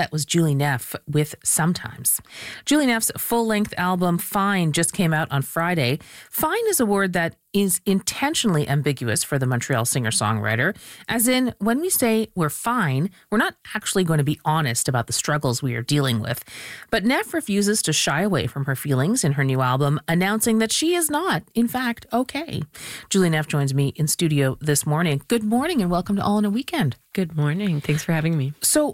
That was Julie Neff with Sometimes. Julie Neff's full-length album, Fine, just came out on Friday. Fine is a word that is intentionally ambiguous for the Montreal singer-songwriter, as in, when we say we're fine, we're not actually going to be honest about the struggles we are dealing with. But Neff refuses to shy away from her feelings in her new album, announcing that she is not, in fact, okay. Julie Neff joins me in studio this morning. Good morning and welcome to All in a Weekend. Good morning. Thanks for having me. So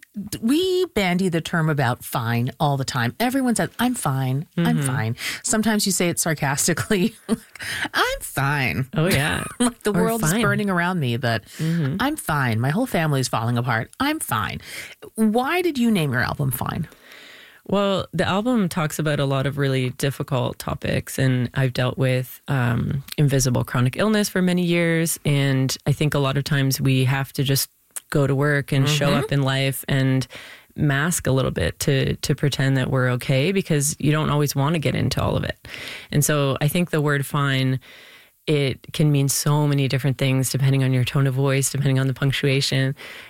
we bandy the term about fine all the time. Everyone says, I'm fine. I'm fine. Sometimes you say it sarcastically. I'm fine. Oh, yeah. Like the world is burning around me, but I'm fine. My whole family is falling apart. I'm fine. Why did you name your album Fine? Well, the album talks about a lot of really difficult topics, and I've dealt with invisible chronic illness for many years, and I think a lot of times we have to just go to work and show up in life and mask a little bit to pretend that we're okay, because you don't always want to get into all of it. And so I think the word fine, it can mean so many different things depending on your tone of voice, depending on the punctuation.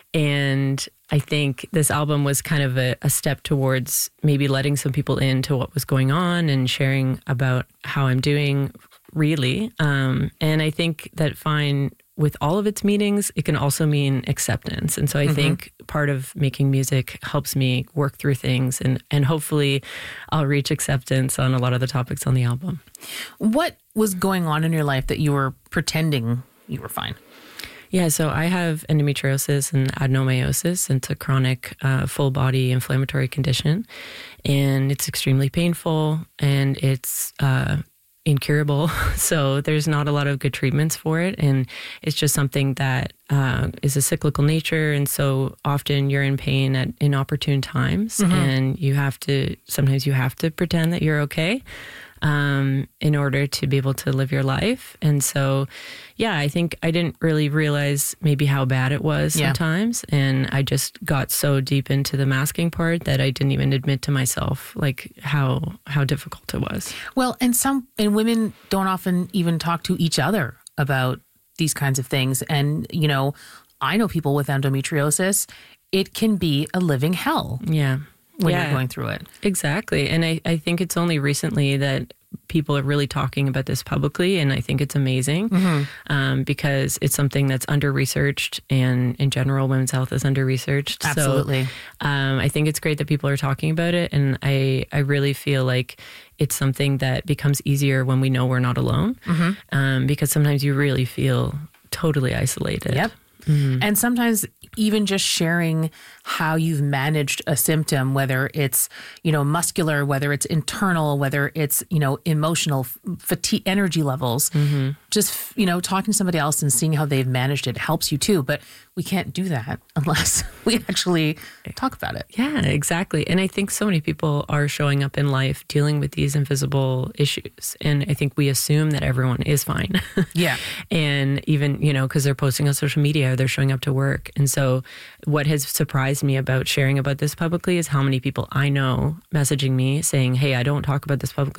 And I think this album was kind of a step towards maybe letting some people into what was going on and sharing about how I'm doing, really. And I think that fine, with all of its meanings, it can also mean acceptance. And so I think part of making music helps me work through things, and hopefully I'll reach acceptance on a lot of the topics on the album. What was going on in your life that you were pretending you were fine? Yeah, so I have endometriosis and adenomyosis. It's a chronic full body inflammatory condition, and it's extremely painful, and it's incurable. So there's not a lot of good treatments for it. And it's just something that is a cyclical nature. And so often you're in pain at inopportune times, and sometimes you have to pretend that you're okay in order to be able to live your life. And so, yeah, I think I didn't really realize maybe how bad it was sometimes. And I just got so deep into the masking part that I didn't even admit to myself like how difficult it was. Well, and women don't often even talk to each other about these kinds of things. And, you know, I know people with endometriosis, it can be a living hell. Yeah. When you're going through it. Exactly. And I think it's only recently that people are really talking about this publicly, and I think it's amazing because it's something that's under-researched, and in general, women's health is under-researched. Absolutely. So I think it's great that people are talking about it, and I really feel like it's something that becomes easier when we know we're not alone, because sometimes you really feel totally isolated. Yep. And sometimes even just sharing how you've managed a symptom, whether it's, you know, muscular, whether it's internal, whether it's, you know, emotional, fatigue, energy levels, just, you know, talking to somebody else and seeing how they've managed it helps you too. But we can't do that unless we actually talk about it. Yeah, exactly. And I think so many people are showing up in life dealing with these invisible issues. And I think we assume that everyone is fine. Yeah. And even, you know, because they're posting on social media, they're showing up to work. And so what has surprised me about sharing about this publicly is how many people I know messaging me saying, hey, I don't talk about this publicly